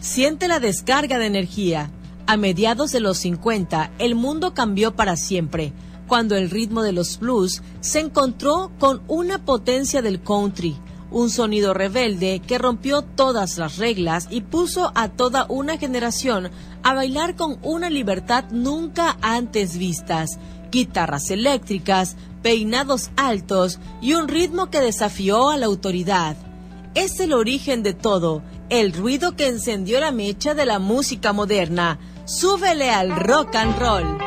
Siente la descarga de energía. A mediados de los 50, el mundo cambió para siempre, cuando el ritmo de los blues se encontró con una potencia del country, un sonido rebelde que rompió todas las reglas y puso a toda una generación a bailar con una libertad nunca antes vistas, guitarras eléctricas, peinados altos y un ritmo que desafió a la autoridad. Es el origen de todo, el ruido que encendió la mecha de la música moderna. ¡Súbele al rock and roll!